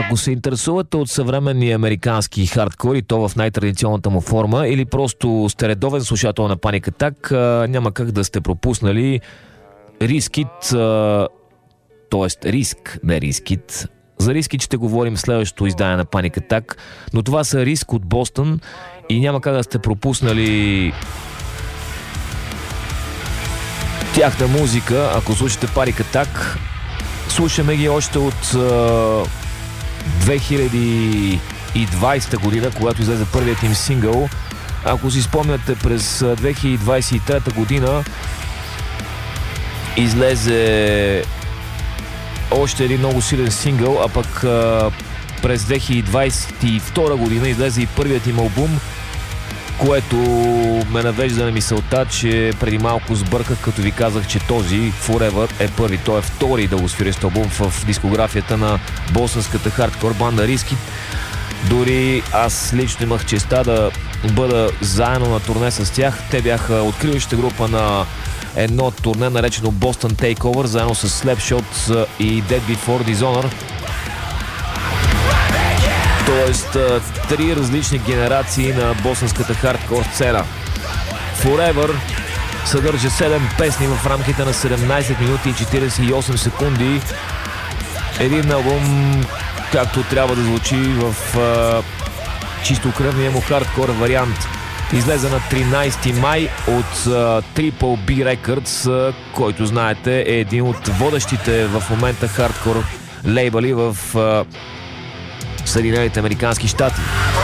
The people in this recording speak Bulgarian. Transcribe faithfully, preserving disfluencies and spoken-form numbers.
Ако се интересувате от съвременния американски хардкор и то в най-традиционната му форма, или просто сте редовен слушател на Panic Attack, няма как да сте пропуснали Рискит, т.е. Риск, не Рискит. За Рискит ще говорим в следващото издание на Panic Attack, но това са Риск от Бостън и няма как да сте пропуснали тяхна музика, ако слушате Panic Attack. Слушаме ги още от две хиляди и двадесета година, когато излезе първият им сингъл. Ако си спомняте, през две хиляди двадесет и трета година излезе още един много силен сингъл, а пък през две хиляди двадесет и втора година излезе и първият им албум, което ме навежда на мисълта, че преди малко сбърках, като ви казах, че този Forever е първи. Той е втори дългосвирест албум в дискографията на босънската хардкор банда Рискит. Дори аз лично имах честа да бъда заедно на турне с тях. Те бяха откриващата група на едно турне, наречено Boston Takeover, заедно с Slapshot и Dead Before Dishonor. Тоест, три различни генерации на босънската хардкор сцена. Forever съдържа седем песни в рамките на седемнадесет минути и четиридесет и осем секунди. Един албум, както трябва да звучи в а, чисто кръвния му хардкор вариант. Излезе на тринадесети май от uh, Triple B Records, uh, който знаете е един от водещите в момента хардкор лейбъли в uh, Съединените американски щати.